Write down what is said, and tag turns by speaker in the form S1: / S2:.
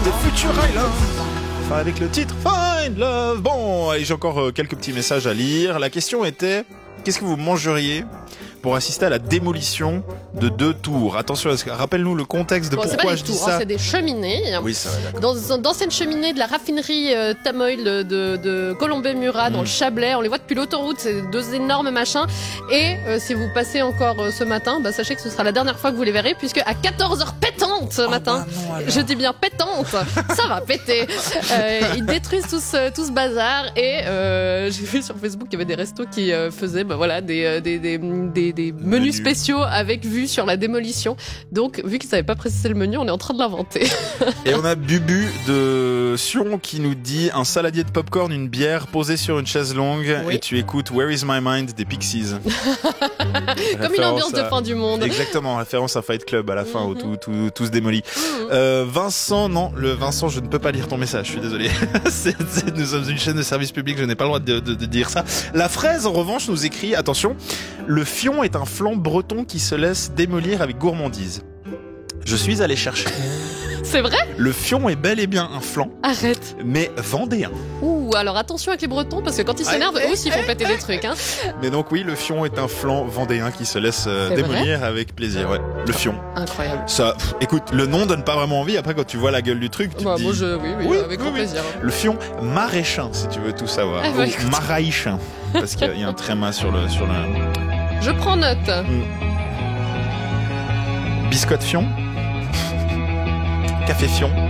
S1: de Future Island. Enfin, avec le titre Find Love. Bon, et j'ai encore quelques petits messages à lire. La question était, qu'est-ce que vous mangeriez pour assister à la démolition de 2 tours? Attention, rappelle-nous le contexte de pourquoi je dis
S2: tours,
S1: ça.
S2: C'est des cheminées.
S1: Oui, ça va, d'accord.
S2: D'anciennes cheminées de la raffinerie Tamoil de Colombey-Murat dans le Chablais. On les voit depuis l'autoroute, c'est 2 énormes machins. Et si vous passez encore ce matin, sachez que ce sera la dernière fois que vous les verrez, puisque à 14h pétante ce matin, je dis bien pétante, ça va péter. Ils détruisent tout ce bazar. Et j'ai vu sur Facebook qu'il y avait des restos qui faisaient des menus spéciaux avec vue sur la démolition. Donc, vu qu'ils savaient pas préciser le menu, on est en train de l'inventer.
S1: Et on a Bubu de Sion qui nous dit un saladier de popcorn, une bière posée sur une chaise longue et tu écoutes Where is my mind des Pixies.
S2: Comme une ambiance de fin du monde.
S1: Exactement, référence à Fight Club à la fin où tout se démolit. Vincent, Vincent, je ne peux pas lire ton message, je suis désolé. Nous sommes une chaîne de service public, je n'ai pas le droit de dire ça. La fraise, en revanche, nous écrit, attention, le fion est un flan breton qui se laisse démolir avec gourmandise. Je suis allé chercher.
S2: C'est vrai ?
S1: Le fion est bel et bien un flan.
S2: Arrête.
S1: Mais vendéen.
S2: Ouh, alors attention avec les Bretons, parce que quand ils s'énervent, eux aussi ils font péter des trucs. Hein.
S1: Mais donc oui, le fion est un flan vendéen qui se laisse démolir avec plaisir. Ouais, le fion.
S2: Incroyable.
S1: Ça, écoute, le nom donne pas vraiment envie. Après, quand tu vois la gueule du truc, tu te dis...
S2: Oui, avec grand plaisir.
S1: Le fion maraîchin, si tu veux tout savoir. Ou maraïchin, parce qu'il y a un tréma sur le...
S2: Je prends note.
S1: Biscotte fion. Café fion.